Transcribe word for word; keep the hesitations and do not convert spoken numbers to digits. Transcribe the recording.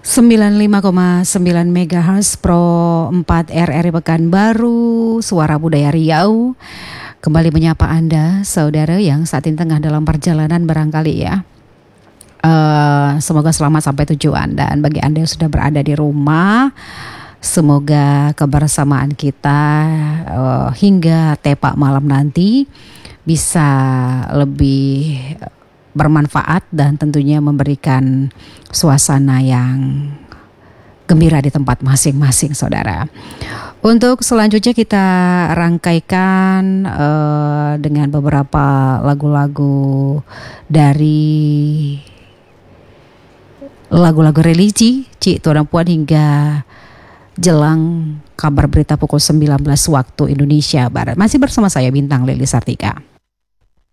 sembilan puluh lima koma sembilan megahertz Pro empat R R I Pekanbaru, Suara Budaya Riau. Kembali menyapa Anda, saudara yang saat ini tengah dalam perjalanan barangkali ya. Uh, semoga selamat sampai tujuan, dan bagi Anda yang sudah berada di rumah, semoga kebersamaan kita uh, hingga tepak malam nanti bisa lebih bermanfaat dan tentunya memberikan suasana yang gembira di tempat masing-masing, saudara. Untuk selanjutnya kita rangkaikan uh, dengan beberapa lagu-lagu dari lagu-lagu religi, Cik Tuan dan Puan, hingga jelang kabar berita pukul sembilan belas waktu Indonesia Barat. Masih bersama saya Bintang Lili Sartika.